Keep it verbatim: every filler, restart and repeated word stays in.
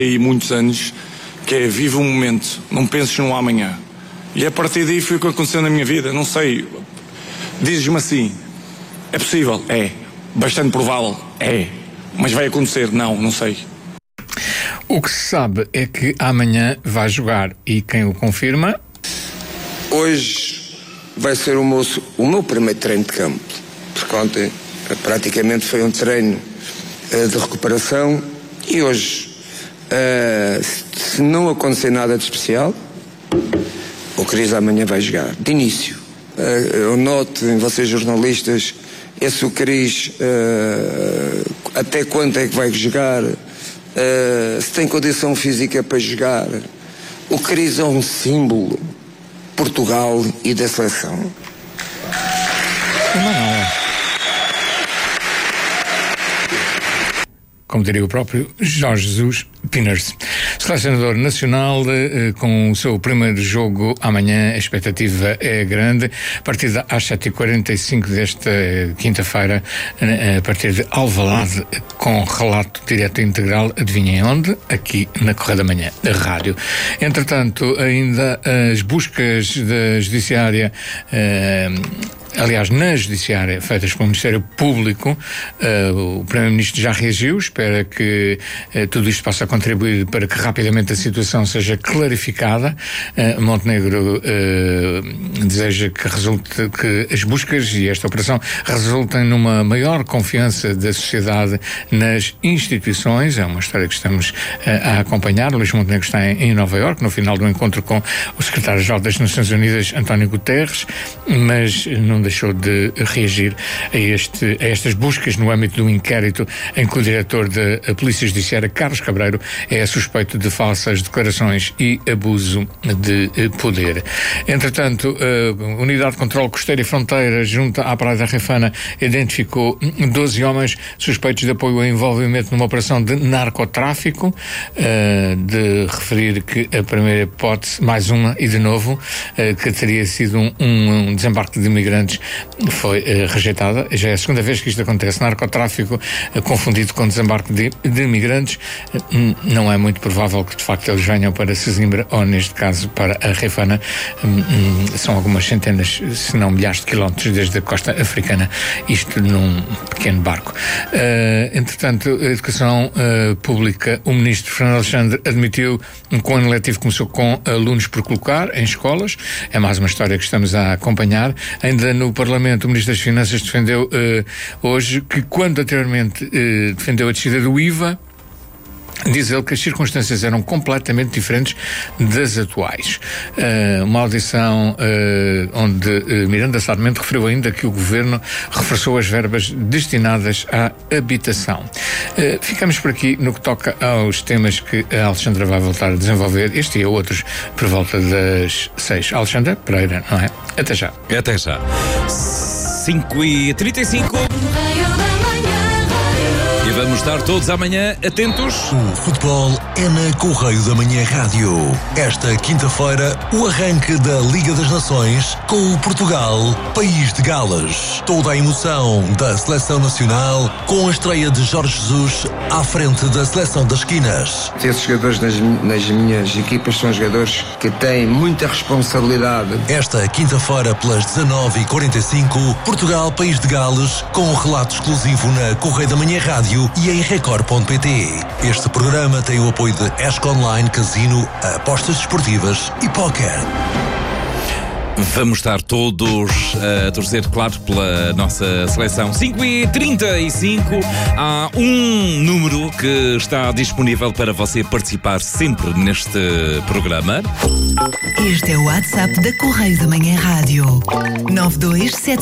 E muitos anos, que é vive o momento, não penses no amanhã. E a partir daí foi o que aconteceu na minha vida, não sei. Dizes-me assim, é possível? É. Bastante provável? É. Mas vai acontecer? Não, não sei. O que se sabe é que amanhã vai jogar e quem o confirma? Hoje vai ser o meu, o meu primeiro treino de campo, porque ontem praticamente foi um treino uh, de recuperação e hoje, uh, se não acontecer nada de especial, o Cris amanhã vai jogar, de início. Uh, eu noto em vocês jornalistas, esse o Cris, uh, até quando é que vai jogar, uh, se tem condição física para jogar. O Cris é um símbolo Portugal e da seleção. Não, não. Como diria o próprio Jorge Jesus Pinners. Selecionador nacional, eh, com o seu primeiro jogo amanhã, a expectativa é grande. A partir às sete e quarenta e cinco desta quinta-feira, eh, a partir de Alvalade, com relato direto e integral, adivinhem onde? Aqui na Correia da Manhã, a rádio. Entretanto, ainda as buscas da Judiciária, eh, aliás, na Judiciária, feitas pelo Ministério Público, uh, o Primeiro-Ministro já reagiu, espera que uh, tudo isto possa contribuir para que rapidamente a situação seja clarificada. Uh, Montenegro uh, deseja que resulte, que as buscas e esta operação resultem numa maior confiança da sociedade nas instituições. É uma história que estamos uh, a acompanhar. O Luís Montenegro está em, em Nova Iorque, no final do encontro com o secretário-geral das Nações Unidas, António Guterres, mas não deixou de reagir a, este, a estas buscas no âmbito do inquérito em que o diretor da Polícia Judiciária, Carlos Cabreiro, é suspeito de falsas declarações e abuso de poder. Entretanto, a Unidade de Controlo Costeiro e Fronteira, junto à Praia da Refana, identificou doze homens suspeitos de apoio ao envolvimento numa operação de narcotráfico, de referir que a primeira hipótese, mais uma e de novo, que teria sido um, um desembarque de imigrantes, foi uh, rejeitada. Já é a segunda vez que isto acontece. Narcotráfico uh, confundido com desembarque de, de imigrantes. Uh, não é muito provável que de facto eles venham para Sesimbra ou, neste caso, para a Refana. Uh, uh, são algumas centenas, se não milhares de quilómetros desde a costa africana, isto num pequeno barco. Uh, entretanto, a Educação uh, Pública, o Ministro Fernando Alexandre admitiu que o ano letivo começou com alunos por colocar em escolas. É mais uma história que estamos a acompanhar. Ainda no Parlamento, o Ministro das Finanças defendeu uh, hoje que, quando anteriormente uh, defendeu a descida do I V A, diz ele que as circunstâncias eram completamente diferentes das atuais. Uh, uma audição uh, onde uh, Miranda Sarmento referiu ainda que o Governo reforçou as verbas destinadas à habitação. Uh, ficamos por aqui no que toca aos temas que a Alexandra vai voltar a desenvolver, este e outros, por volta das seis. Alexandra Pereira, não é? Até já. Até já. cinco e trinta e cinco. E vamos estar todos amanhã atentos. O futebol é na Correio da Manhã Rádio. Esta quinta-feira, o arranque da Liga das Nações com o Portugal, país de Gales. Toda a emoção da Seleção Nacional com a estreia de Jorge Jesus à frente da Seleção das Esquinas. Esses jogadores nas, nas minhas equipas são jogadores que têm muita responsabilidade. Esta quinta-feira, pelas dezanove e quarenta e cinco, Portugal, país de Gales, com um relato exclusivo na Correio da Manhã Rádio e em record ponto pt. Este programa tem o apoio de Esco Online, Casino, apostas desportivas e póquer. Vamos estar todos a torcer, claro, pela nossa seleção. cinco e trinta e cinco, há um número que está disponível para você participar sempre neste programa. Este é o WhatsApp da Correio da Manhã Rádio. nove dois sete